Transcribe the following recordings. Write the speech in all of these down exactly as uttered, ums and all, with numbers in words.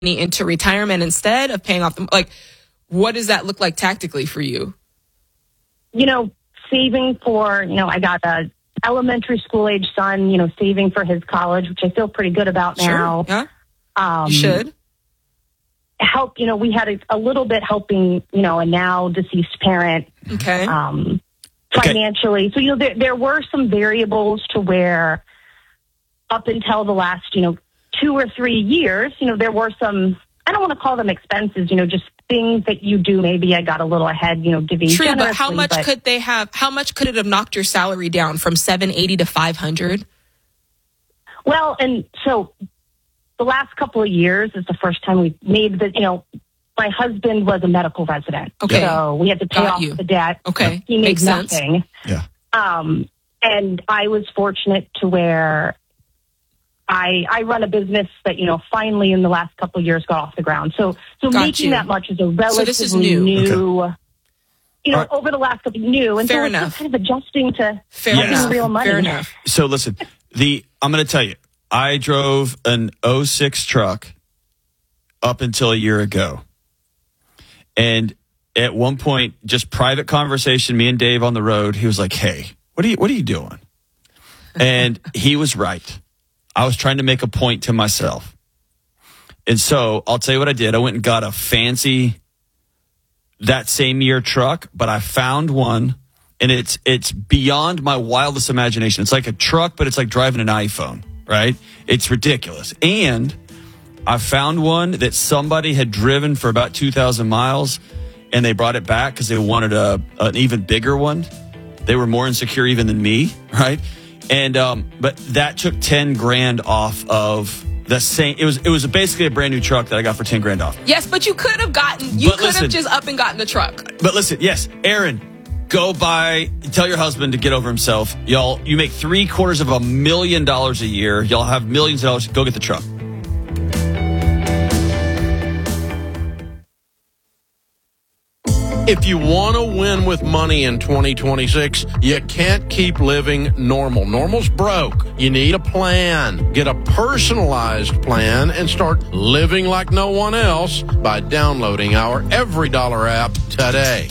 into retirement instead of paying off the, like, what does that look like tactically for you? You know, saving for, you know, I got a elementary school age son, you know, saving for his college, which I feel pretty good about now. Sure. Yeah. Um, you should. Help, you know, we had a, a little bit helping, you know, a now deceased parent. Okay. Um, financially. Okay. So, you know, there, there were some variables to where up until the last, you know, two or three years, you know, there were some, I don't want to call them expenses, you know, just things that you do. Maybe I got a little ahead, you know, giving True, generously. but how much but, could they have, how much could it have knocked your salary down from seven eighty to five hundred? Well, and so the last couple of years is the first time we made the, you know, my husband was a medical resident. Okay. So we had to pay Got off you. the debt. Okay. He made Makes nothing. sense. Yeah. Um, and I was fortunate to where I, I run a business that, you know, finally in the last couple of years got off the ground. So, so Got making you. that much is a relatively So this is new. new Okay. you know, Right. over the last couple of new. And Fair so enough. it's just kind of adjusting to Fair having enough. real money. Fair enough. So listen, the I'm going to tell you, I drove an oh six truck up until a year ago. And at one point, just private conversation, me and Dave on the road, he was like, "Hey, what are you what are you doing?" And he was right. I was trying to make a point to myself. And so I'll tell you what I did. I went and got a fancy that same year truck, but I found one and it's it's beyond my wildest imagination. It's like a truck, but it's like driving an iPhone, right? It's ridiculous. And I found one that somebody had driven for about two thousand miles and they brought it back because they wanted a an even bigger one. They were more insecure even than me, right? And um, but that took ten grand off of the same. It was it was basically a brand new truck that I got for ten grand off. Yes, but you could have gotten, you But could listen- have just up and gotten the truck. But listen, yes, Aaron, go buy, tell your husband to get over himself. Y'all, you make three quarters of a million dollars a year. Y'all have millions of dollars. Go get the truck. If you want to win with money in twenty twenty-six, you can't keep living normal. Normal's broke. You need a plan. Get a personalized plan and start living like no one else by downloading our Every Dollar app today.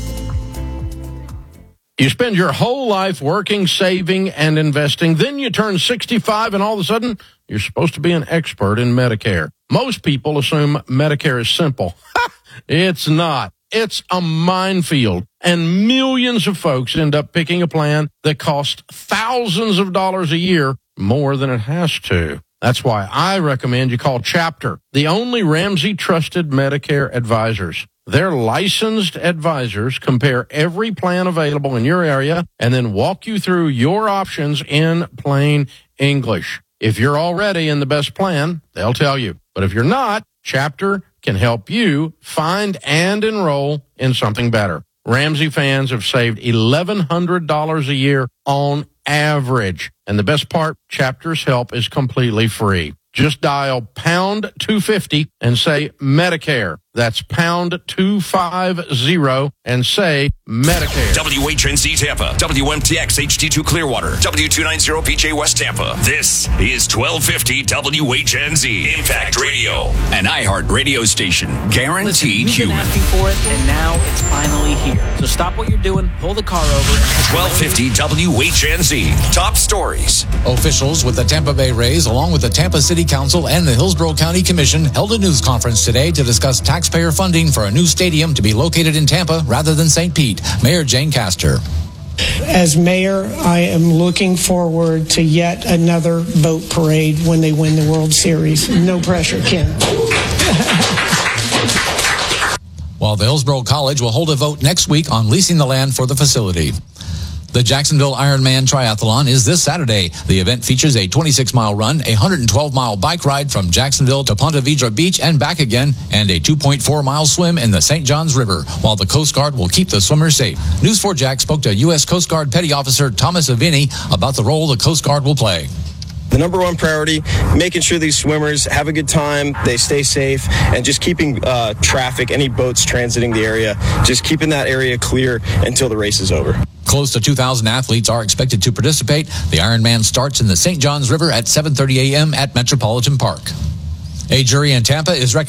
You spend your whole life working, saving, and investing. Then you turn sixty-five and all of a sudden, you're supposed to be an expert in Medicare. Most people assume Medicare is simple. It's not. It's a minefield, and millions of folks end up picking a plan that costs thousands of dollars a year more than it has to. That's why I recommend you call Chapter, the only Ramsey trusted Medicare advisors. Their licensed advisors compare every plan available in your area and then walk you through your options in plain English. If you're already in the best plan, they'll tell you. But if you're not, Chapter can help you find and enroll in something better. Ramsey fans have saved eleven hundred dollars a year on average. And the best part, Chapter's help is completely free. Just dial pound two fifty and say Medicare. That's pound two fifty and say Medicare. W H N Z Tampa, W M T X H D two Clearwater, W two ninety P J West Tampa. This is twelve fifty W H N Z Impact Radio, an iHeart radio station guaranteed Listen, you've been human. asking for it, and now it's finally here. So stop what you're doing, pull the car over. twelve fifty W H N Z. Top stories. Officials with the Tampa Bay Rays, along with the Tampa City Council and the Hillsborough County Commission, held a news conference today to discuss taxpayer funding for a new stadium to be located in Tampa rather than Saint Pete. Mayor Jane Castor. As mayor, I am looking forward to yet another boat parade when they win the World Series. No pressure, Ken. While the Hillsborough College will hold a vote next week on leasing the land for the facility. The Jacksonville Ironman Triathlon is this Saturday. The event features a twenty-six mile run, a one hundred twelve mile bike ride from Jacksonville to Ponte Vedra Beach and back again, and a two point four mile swim in the Saint Johns River, while the Coast Guard will keep the swimmers safe. News four Jack spoke to U S Coast Guard Petty Officer Thomas Avini about the role the Coast Guard will play. The number one priority, making sure these swimmers have a good time, they stay safe, and just keeping uh, traffic, any boats transiting the area, just keeping that area clear until the race is over. Close to two thousand athletes are expected to participate. The Ironman starts in the Saint Johns River at seven thirty a.m. at Metropolitan Park. A jury in Tampa is recommending